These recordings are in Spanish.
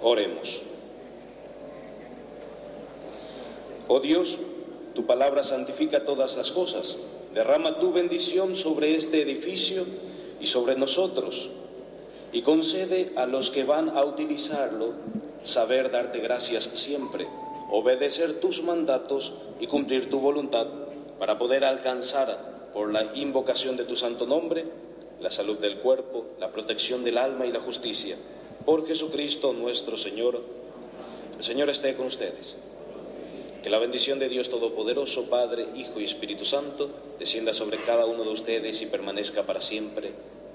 Oremos. Oh Dios, tu palabra santifica todas las cosas. Derrama tu bendición sobre este edificio y sobre nosotros, y concede a los que van a utilizarlo saber darte gracias siempre, obedecer tus mandatos y cumplir tu voluntad, para poder alcanzar, por la invocación de tu santo nombre, la salud del cuerpo, la protección del alma y la justicia. Por Jesucristo nuestro Señor. El Señor esté con ustedes. Que la bendición de Dios Todopoderoso, Padre, Hijo y Espíritu Santo, descienda sobre cada uno de ustedes y permanezca para siempre.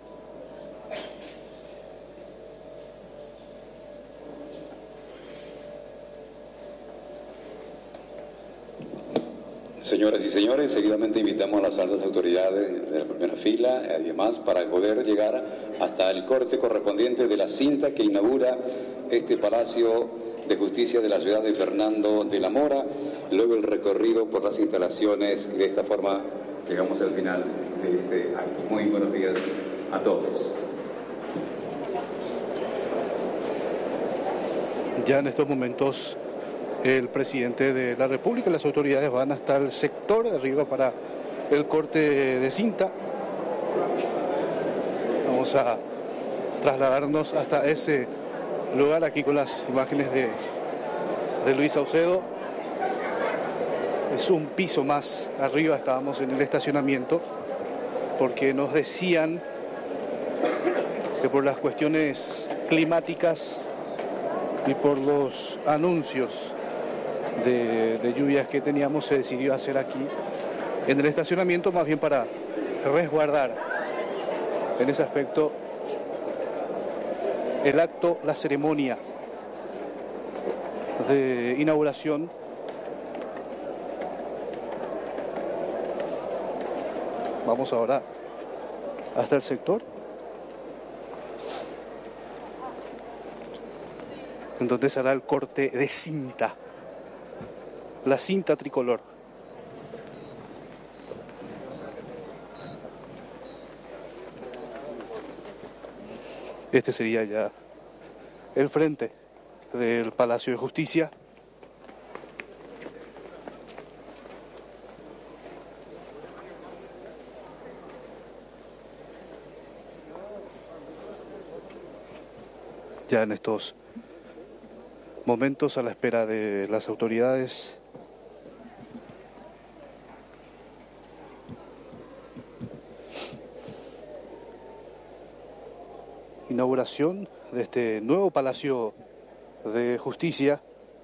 Señoras y señores, seguidamente invitamos a las altas autoridades de la primera fila y demás para poder llegar hasta el corte correspondiente de la cinta que inaugura este Palacio de Justicia de la ciudad de Fernando de la Mora. Luego el recorrido por las instalaciones, y de esta forma llegamos al final de este acto. Muy buenos días a todos. Ya en estos momentos el presidente de la República y las autoridades van hasta el sector de arriba para el corte de cinta. Vamos a trasladarnos hasta ese lugar aquí con las imágenes de Luis Saucedo. Es un piso más arriba, estábamos en el estacionamiento, porque nos decían que por las cuestiones climáticas y por los anuncios de lluvias que teníamos, se decidió hacer aquí en el estacionamiento, más bien para resguardar en ese aspecto el acto, la ceremonia de inauguración. Vamos ahora hasta el sector en donde se hará el corte de cinta, la cinta tricolor. Este sería ya el frente del Palacio de Justicia. Ya en estos momentos, a la espera de las autoridades, inauguración de este nuevo Palacio de Justicia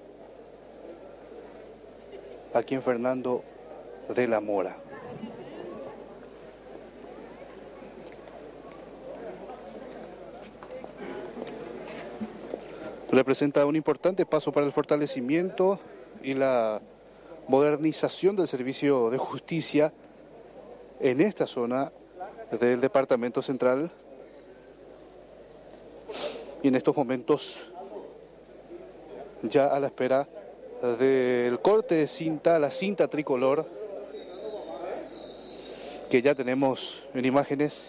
aquí en Fernando de la Mora. Representa un importante paso para el fortalecimiento y la modernización del servicio de justicia en esta zona del Departamento Central. Y en estos momentos, ya a la espera del corte de cinta, la cinta tricolor, que ya tenemos en imágenes.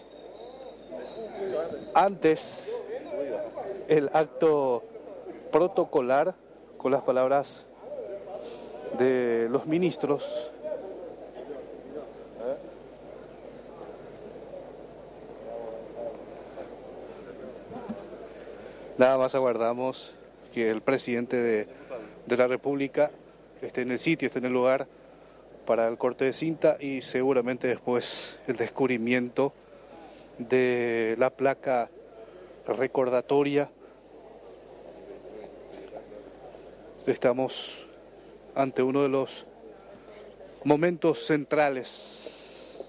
Antes, el acto protocolar con las palabras de los ministros. Nada más aguardamos que el presidente de la República esté en el sitio, esté en el lugar para el corte de cinta, y seguramente después el descubrimiento de la placa recordatoria. Estamos ante uno de los momentos centrales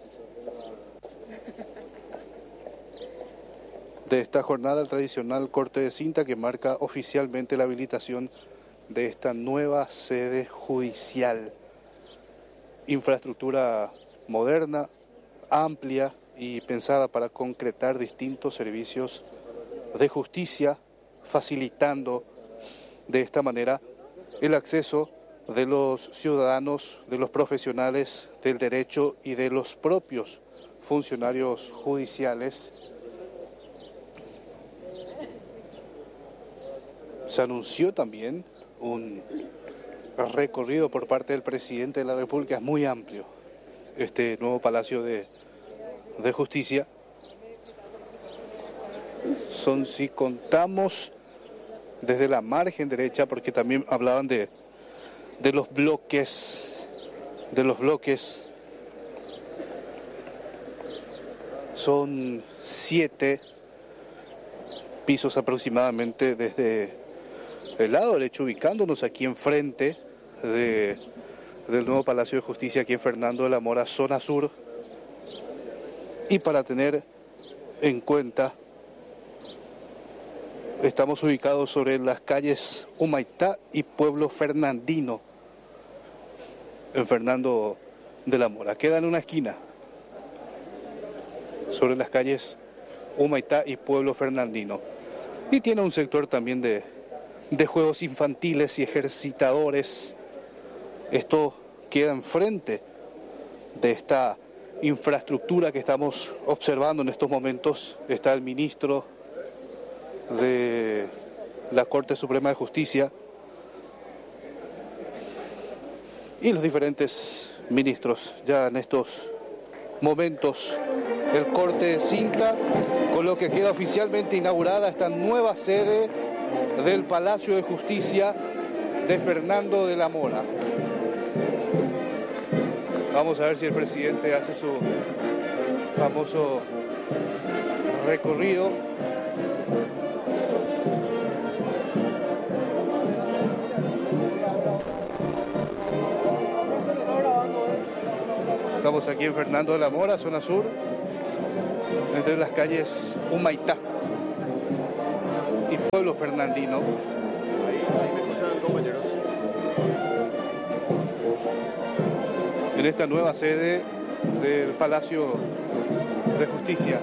de esta jornada, el tradicional corte de cinta que marca oficialmente la habilitación de esta nueva sede judicial. Infraestructura moderna, amplia y pensada para concretar distintos servicios de justicia, facilitando de esta manera el acceso de los ciudadanos, de los profesionales del derecho y de los propios funcionarios judiciales Se anunció también un recorrido por parte del presidente de la República. Es muy amplio este nuevo Palacio de Justicia. Si contamos desde la margen derecha, porque también hablaban de los bloques, son 7 pisos aproximadamente desde el lado derecho, ubicándonos aquí enfrente del nuevo Palacio de Justicia, aquí en Fernando de la Mora, zona sur. Y para tener en cuenta, estamos ubicados sobre las calles Humaitá y Pueblo Fernandino, en Fernando de la Mora. Queda en una esquina, sobre las calles Humaitá y Pueblo Fernandino. Y tiene un sector también de juegos infantiles y ejercitadores. Esto queda enfrente de esta infraestructura que estamos observando en estos momentos. Está el ministro de la Corte Suprema de Justicia y los diferentes ministros. Ya en estos momentos el corte de cinta, con lo que queda oficialmente inaugurada esta nueva sede del Palacio de Justicia de Fernando de la Mora. Vamos a ver si el presidente hace su famoso recorrido. Estamos aquí en Fernando de la Mora, zona sur, entre las calles Humaitá y Pueblo Fernandino. Ahí me escuchan, compañeros. En esta nueva sede del Palacio de Justicia.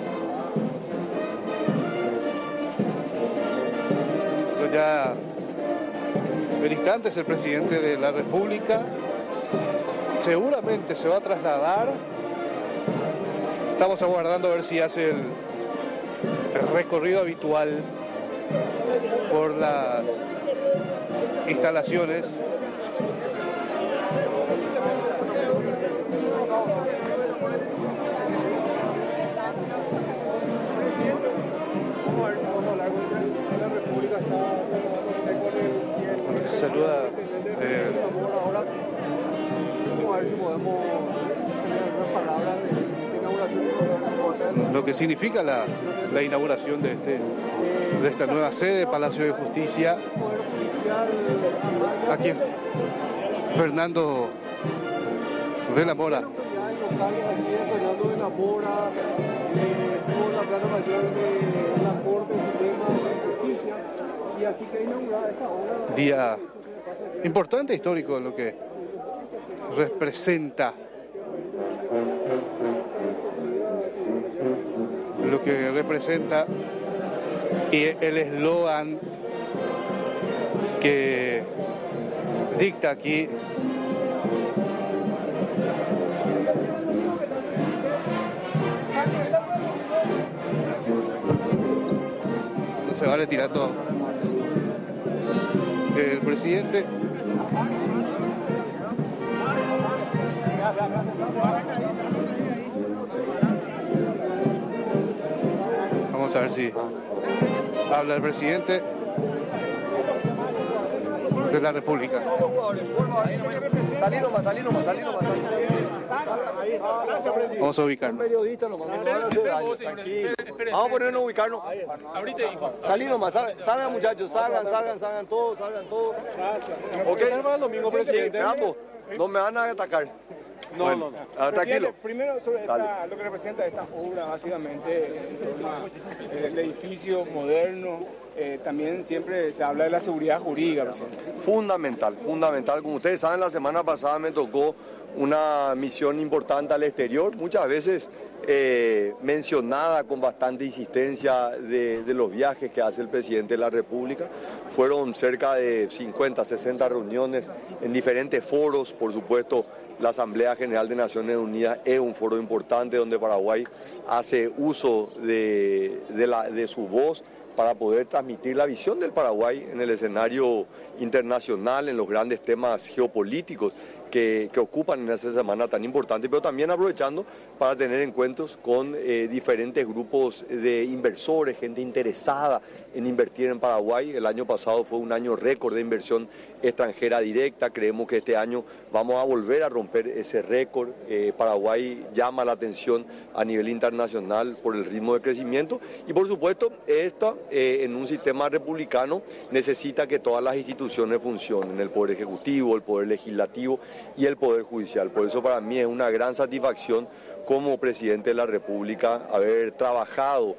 Ya en instantes el presidente de la República seguramente se va a trasladar. Estamos aguardando a ver si hace el recorrido habitual por las instalaciones. Saluda. Lo que significa la inauguración de esta nueva sede, Palacio de Justicia, aquí en Fernando de la Mora. Día importante, histórico, lo que representa y el eslogan que dicta aquí no se va retirando el presidente. Vamos a ver si habla el presidente de la República. Salí nomás. Vamos a ubicarnos. Vamos a ponernos a ubicarnos. Salí nomás, salgan muchachos, salgan todos. Ok, el domingo, presidente. No me van a atacar. No. Tranquilo. Primero sobre lo que representa esta obra, básicamente, el edificio moderno, también siempre se habla de la seguridad jurídica, presidente. Fundamental. Como ustedes saben, la semana pasada me tocó una misión importante al exterior, muchas veces mencionada con bastante insistencia de los viajes que hace el presidente de la República. Fueron cerca de 50, 60 reuniones en diferentes foros, por supuesto. La Asamblea General de Naciones Unidas es un foro importante donde Paraguay hace uso de su voz para poder transmitir la visión del Paraguay en el escenario internacional, en los grandes temas geopolíticos que ocupan en esa semana tan importante, pero también aprovechando para tener encuentros con diferentes grupos de inversores, gente interesada en invertir en Paraguay. El año pasado fue un año récord de inversión extranjera directa, creemos que este año vamos a volver a romper ese récord. Paraguay llama la atención a nivel internacional por el ritmo de crecimiento y por supuesto esto en un sistema republicano necesita que todas las instituciones funcionen, el Poder Ejecutivo, el Poder Legislativo y el Poder Judicial. Por eso para mí es una gran satisfacción como presidente de la República haber trabajado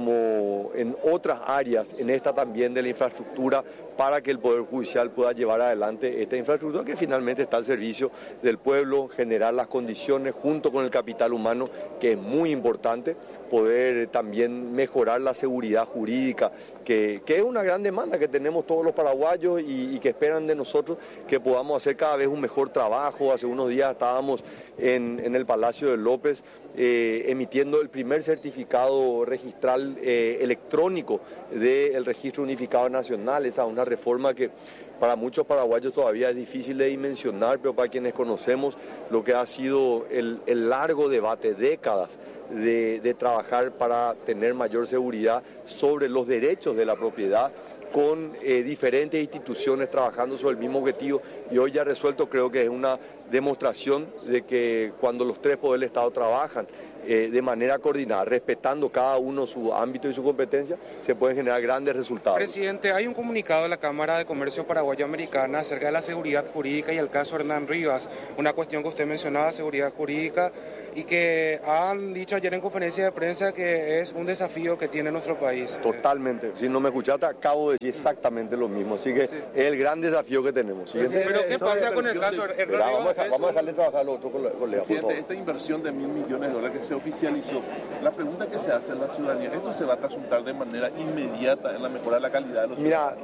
como en otras áreas, en esta también de la infraestructura, para que el Poder Judicial pueda llevar adelante esta infraestructura que finalmente está al servicio del pueblo, generar las condiciones junto con el capital humano, que es muy importante, poder también mejorar la seguridad jurídica, que es una gran demanda que tenemos todos los paraguayos y que esperan de nosotros que podamos hacer cada vez un mejor trabajo. Hace unos días estábamos en el Palacio de López emitiendo el primer certificado registral electrónico del Registro Unificado Nacional. Esa es una reforma que para muchos paraguayos todavía es difícil de dimensionar, pero para quienes conocemos lo que ha sido el largo debate, décadas de trabajar para tener mayor seguridad sobre los derechos de la propiedad, con diferentes instituciones trabajando sobre el mismo objetivo, y hoy ya resuelto creo que es una demostración de que cuando los tres poderes del Estado trabajan de manera coordinada, respetando cada uno su ámbito y su competencia, se pueden generar grandes resultados. Presidente, hay un comunicado de la Cámara de Comercio Paraguayo-Americana acerca de la seguridad jurídica y el caso Hernán Rivas, una cuestión que usted mencionaba, seguridad jurídica, y que han dicho ayer en conferencia de prensa que es un desafío que tiene nuestro país. Totalmente, si no me escuchaste acabo de decir exactamente lo mismo, así que es el gran desafío que tenemos. ¿Sí? Pero ¿qué pasa con el caso Hernán Rivas? Vamos a dejarle trabajar a los otros colegas, por favor. Esta inversión de $1.000 millones que se oficializó, la pregunta que se hace a la ciudadanía, ¿esto se va a resultar de manera inmediata en la mejora de la calidad de los Mira,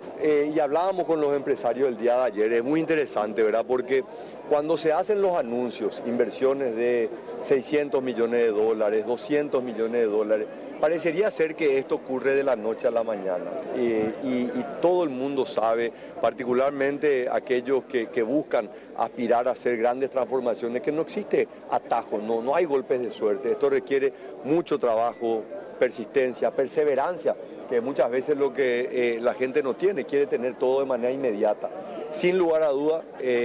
y hablábamos con los empresarios el día de ayer, es muy interesante, ¿verdad? Porque cuando se hacen los anuncios, inversiones de $600 millones, $200 millones, parecería ser que esto ocurre de la noche a la mañana y todo el mundo sabe, particularmente aquellos que buscan aspirar a hacer grandes transformaciones, que no existe atajo, no hay golpes de suerte. Esto requiere mucho trabajo, persistencia, perseverancia, que muchas veces lo que la gente no tiene, quiere tener todo de manera inmediata. Sin lugar a duda,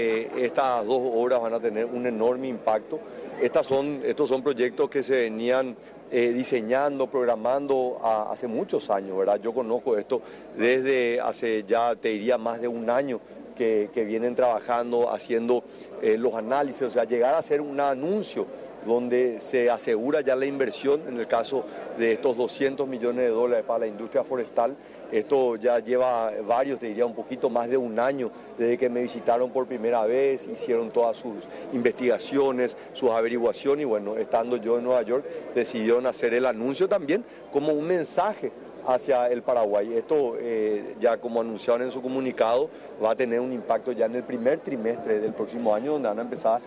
estas dos obras van a tener un enorme impacto. Estos son proyectos que se venían diseñando, programando hace muchos años, ¿verdad? Yo conozco esto desde hace ya, te diría, más de un año que vienen trabajando, haciendo los análisis, o sea, llegar a hacer un anuncio donde se asegura ya la inversión, en el caso de estos $200 millones para la industria forestal. Esto ya lleva varios, te diría un poquito más de un año desde que me visitaron por primera vez, hicieron todas sus investigaciones, sus averiguaciones y bueno, estando yo en Nueva York decidieron hacer el anuncio también como un mensaje hacia el Paraguay. Esto ya como anunciaron en su comunicado va a tener un impacto ya en el primer trimestre del próximo año, donde van a empezar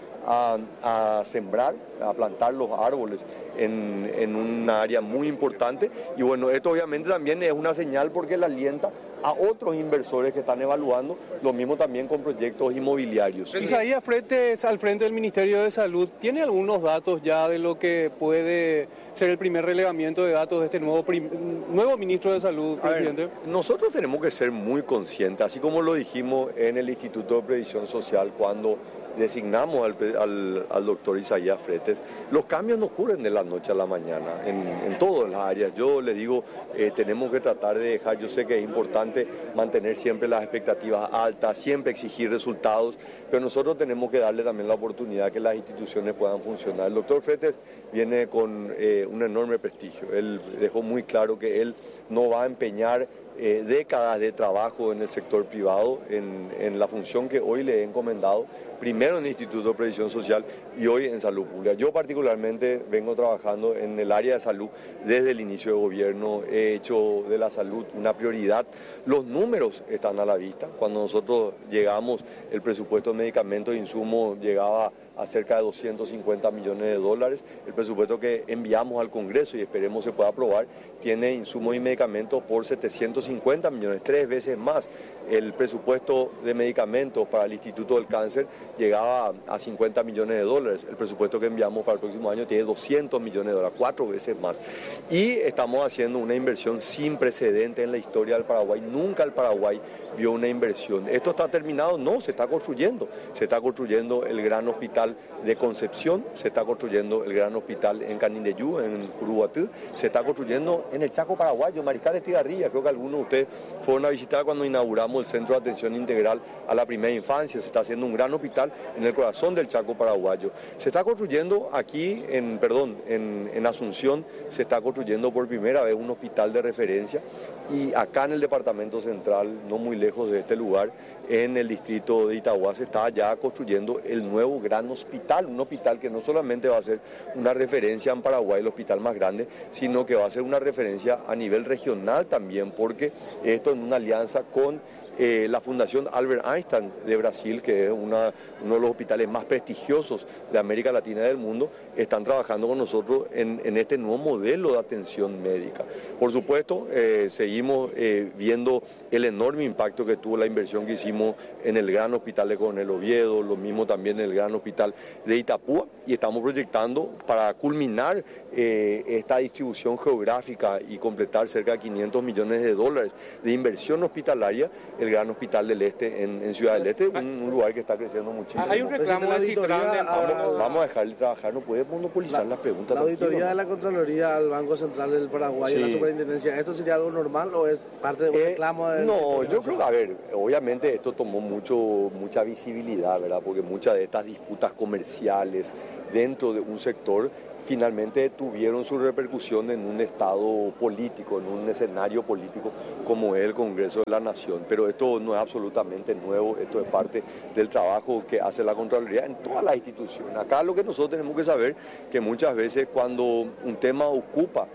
a sembrar, a plantar los árboles en un área muy importante y bueno, esto obviamente también es una señal porque le alienta a otros inversores que están evaluando, lo mismo también con proyectos inmobiliarios. Isaías Fretes, al frente del Ministerio de Salud, ¿tiene algunos datos ya de lo que puede ser el primer relevamiento de datos de este nuevo ministro de Salud, presidente? Nosotros tenemos que ser muy conscientes, así como lo dijimos en el Instituto de Previsión Social cuando designamos al doctor Isaías Fretes, los cambios no ocurren de la noche a la mañana en todas las áreas. Yo les digo, tenemos que tratar de dejar, yo sé que es importante mantener siempre las expectativas altas, siempre exigir resultados, pero nosotros tenemos que darle también la oportunidad que las instituciones puedan funcionar. El doctor Fretes viene con un enorme prestigio, él dejó muy claro que él no va a empeñar décadas de trabajo en el sector privado, en la función que hoy le he encomendado, primero en el Instituto de Previsión Social y hoy en Salud Pública. Yo particularmente vengo trabajando en el área de salud desde el inicio de gobierno, he hecho de la salud una prioridad. Los números están a la vista. Cuando nosotros llegamos, el presupuesto de medicamentos e insumos llegaba a cerca de 250 millones de dólares. El presupuesto que enviamos al Congreso y esperemos se pueda aprobar tiene insumos y medicamentos por 750 millones, 3 veces más. El presupuesto de medicamentos para el Instituto del Cáncer llegaba a 50 millones de dólares. El presupuesto que enviamos para el próximo año tiene 200 millones de dólares, 4 veces más. Y estamos haciendo una inversión sin precedente en la historia del Paraguay. Nunca el Paraguay vio una inversión. ¿Esto está terminado? No, se está construyendo. Se está construyendo el gran hospital de Concepción, se está construyendo el gran hospital en Canindeyú, en Curuguatú, se está construyendo en el Chaco paraguayo, Mariscal Estigarribia. Creo que algunos de ustedes fueron a visitar cuando inauguramos el Centro de Atención Integral a la Primera Infancia. Se está haciendo un gran hospital en el corazón del Chaco paraguayo. Se está construyendo aquí, en Asunción, se está construyendo por primera vez un hospital de referencia, y acá en el departamento central, no muy lejos de este lugar, en el distrito de Itagua, se está ya construyendo el nuevo gran hospital, un hospital que no solamente va a ser una referencia en Paraguay, el hospital más grande, sino que va a ser una referencia a nivel regional también, porque esto en una alianza con la Fundación Albert Einstein de Brasil, que es uno de los hospitales más prestigiosos de América Latina y del mundo, están trabajando con nosotros en este nuevo modelo de atención médica. Por supuesto, seguimos viendo el enorme impacto que tuvo la inversión que hicimos en el gran hospital de Coronel Oviedo, lo mismo también en el gran hospital de Itapúa, y estamos proyectando para culminar esta distribución geográfica y completar cerca de 500 millones de dólares de inversión hospitalaria, el Gran Hospital del Este en Ciudad del Este, un lugar que está creciendo muchísimo. Hay un reclamo de Citran. Vamos a dejarle trabajar, no puede monopolizar las preguntas. La auditoría de la Contraloría al Banco Central del Paraguay, la Superintendencia, ¿esto sería algo normal o es parte de un reclamo? No, yo creo que, a ver, obviamente esto tomó mucha visibilidad, ¿verdad? Porque muchas de estas disputas comerciales dentro de un sector finalmente tuvieron su repercusión en un estado político, en un escenario político como es el Congreso de la Nación. Pero esto no es absolutamente nuevo, esto es parte del trabajo que hace la Contraloría en todas las instituciones. Acá lo que nosotros tenemos que saber que muchas veces cuando un tema ocupa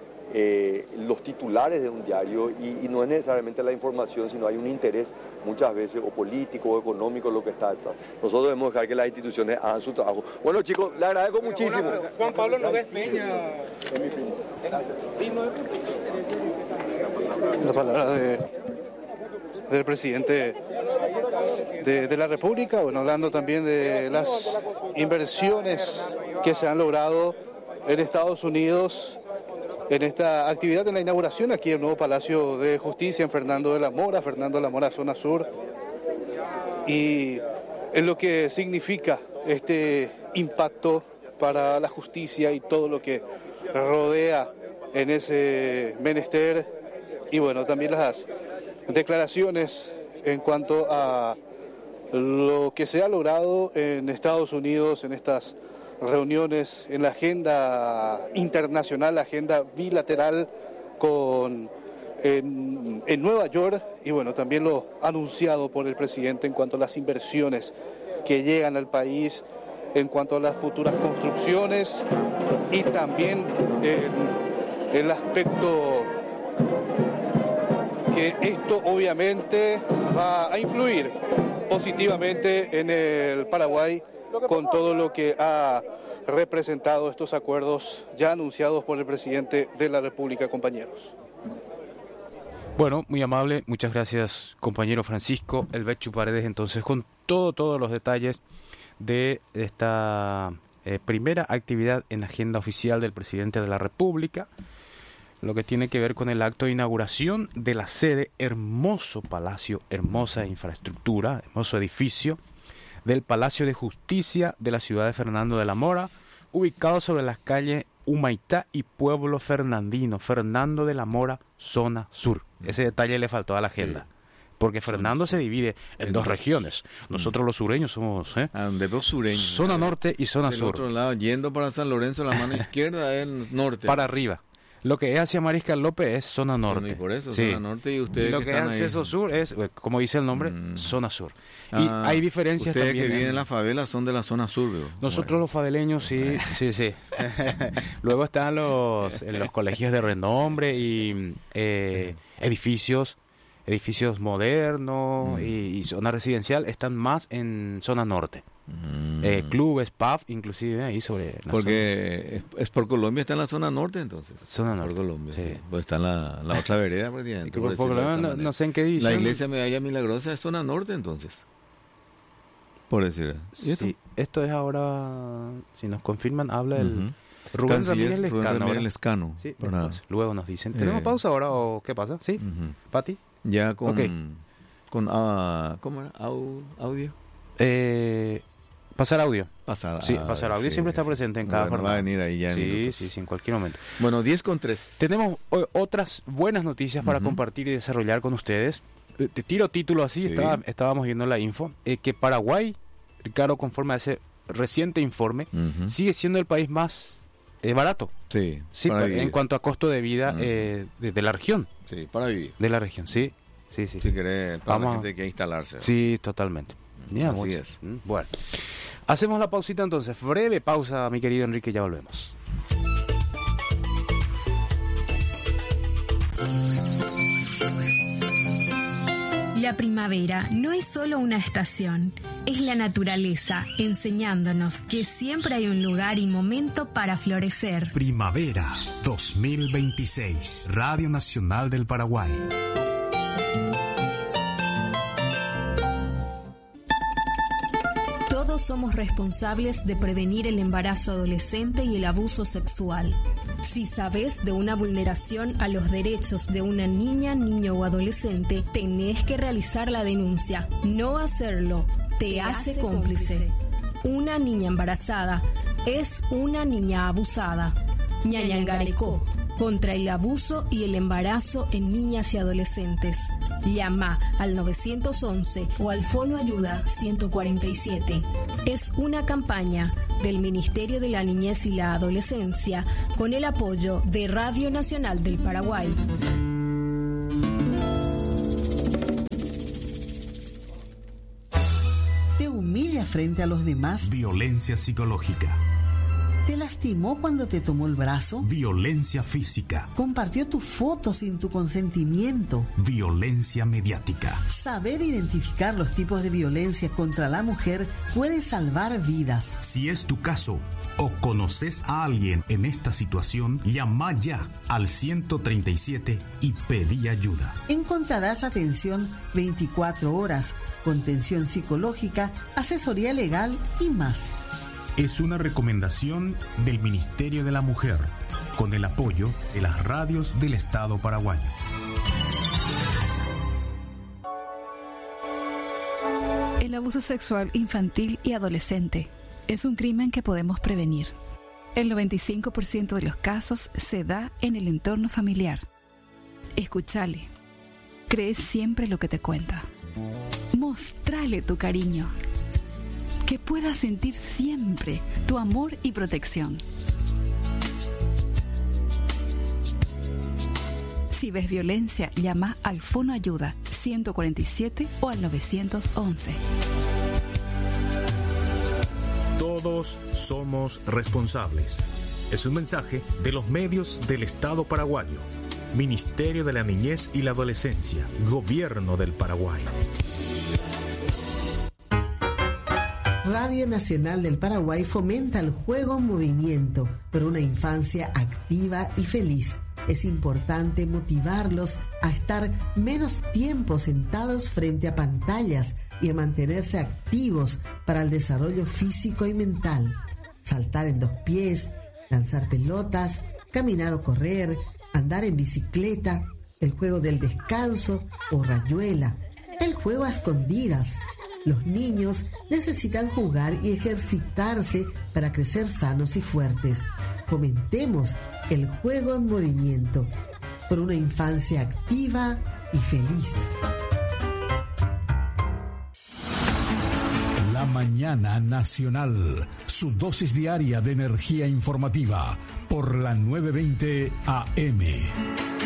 los titulares de un diario y no es necesariamente la información, sino hay un interés muchas veces o político o económico lo que está detrás. Nosotros debemos dejar que las instituciones hagan su trabajo. Bueno, chicos, le agradezco muchísimo. Juan Pablo Nogués Peña. La palabra del presidente de la República, bueno, hablando también de las inversiones que se han logrado en Estados Unidos en esta actividad, en la inauguración aquí del nuevo Palacio de Justicia en Fernando de la Mora, zona sur, y en lo que significa este impacto para la justicia y todo lo que rodea en ese menester, y bueno, también las declaraciones en cuanto a lo que se ha logrado en Estados Unidos en estas reuniones, en la agenda internacional, la agenda bilateral en Nueva York, y bueno, también lo anunciado por el presidente en cuanto a las inversiones que llegan al país, en cuanto a las futuras construcciones, y también el aspecto que esto obviamente va a influir positivamente en el Paraguay, con todo lo que ha representado estos acuerdos ya anunciados por el presidente de la República, compañeros. Bueno, muy amable, muchas gracias, compañero Francisco El Bechu Paredes, entonces con todos los detalles de esta primera actividad en la agenda oficial del presidente de la República, lo que tiene que ver con el acto de inauguración de la sede, hermoso palacio, hermosa infraestructura, hermoso edificio del Palacio de Justicia de la ciudad de Fernando de la Mora, ubicado sobre las calles Humaitá y Pueblo Fernandino, Fernando de la Mora, zona sur. Ese detalle le faltó a la agenda, porque Fernando se divide en dos regiones. Nosotros los sureños somos de dos sureños, zona norte y zona sur. Del otro lado, yendo para San Lorenzo, la mano izquierda es el norte. Para arriba. Lo que es hacia Mariscal López es zona norte. Y por eso, sí. zona norte, y ustedes y lo que que es están acceso ahí. sur es, como dice el nombre, zona sur. Y hay diferencias ustedes también. Que viven en la favela son de la zona sur, veo. Nosotros los faveleños, sí. Luego están los colegios de renombre y edificios modernos y zona residencial están más en zona norte. Clubes, pub, inclusive ahí sobre la porque zona. es por Colombia, está en la zona norte entonces. Zona norte. Por Colombia, sí. Pues está en la otra vereda prácticamente. Por Colombia no sé en qué división. La iglesia Medalla Milagrosa es zona norte entonces. Por decir. Sí, esto es ahora, si nos confirman, habla el Rubén Ramírez Lescano. Sí, luego nos dicen. ¿Tenemos pausa ahora o qué pasa? ¿Sí? ¿Pati? Ya con ¿cómo era? Audio. Pasar audio. Pasar audio siempre está presente en cada jornada. Va a venir ahí ya en sí, en cualquier momento. Bueno, 10:03. Tenemos otras buenas noticias para compartir y desarrollar con ustedes. Te tiro título así, estábamos viendo la info, que Paraguay, Ricardo, conforme a ese reciente informe, sigue siendo el país más barato. Sí, en cuanto a costo de vida de la región. Sí, para vivir. De la región, sí. Si querés, para la gente que instalarse. Sí, totalmente. Así es. Bueno, hacemos la pausita entonces. Breve pausa, mi querido Enrique, ya volvemos. La primavera no es solo una estación, es la naturaleza, enseñándonos que siempre hay un lugar y momento para florecer. Primavera 2026, Radio Nacional del Paraguay. Todos somos responsables de prevenir el embarazo adolescente y el abuso sexual. Si sabes de una vulneración a los derechos de una niña, niño o adolescente, tenés que realizar la denuncia. No hacerlo te hace cómplice. Una niña embarazada es una niña abusada. Ñañangarecó, contra el abuso y el embarazo en niñas y adolescentes. Llama al 911 o al Fono Ayuda 147. Es una campaña del Ministerio de la Niñez y la Adolescencia con el apoyo de Radio Nacional del Paraguay. ¿Te humilla frente a los demás? Violencia psicológica. ¿Te lastimó cuando te tomó el brazo? Violencia física. ¿Compartió tu foto sin tu consentimiento? Violencia mediática. Saber identificar los tipos de violencia contra la mujer puede salvar vidas. Si es tu caso o conoces a alguien en esta situación, llama ya al 137 y pedí ayuda. Encontrarás atención 24 horas, contención psicológica, asesoría legal y más. Es una recomendación del Ministerio de la Mujer, con el apoyo de las radios del Estado paraguayo. El abuso sexual infantil y adolescente es un crimen que podemos prevenir. El 95% de los casos se da en el entorno familiar. Escúchale. Cree siempre lo que te cuenta. Mostrale tu cariño. Que puedas sentir siempre tu amor y protección. Si ves violencia, llama al Fono Ayuda 147 o al 911. Todos somos responsables. Es un mensaje de los medios del Estado paraguayo. Ministerio de la Niñez y la Adolescencia. Gobierno del Paraguay. Radio Nacional del Paraguay fomenta el juego en movimiento por una infancia activa y feliz. Es importante motivarlos a estar menos tiempo sentados frente a pantallas y a mantenerse activos para el desarrollo físico y mental. Saltar en 2 pies, lanzar pelotas, caminar o correr, andar en bicicleta, el juego del descanso o rayuela, el juego a escondidas. Los niños necesitan jugar y ejercitarse para crecer sanos y fuertes. Fomentemos el juego en movimiento por una infancia activa y feliz. La Mañana Nacional, su dosis diaria de energía informativa por la 920 AM.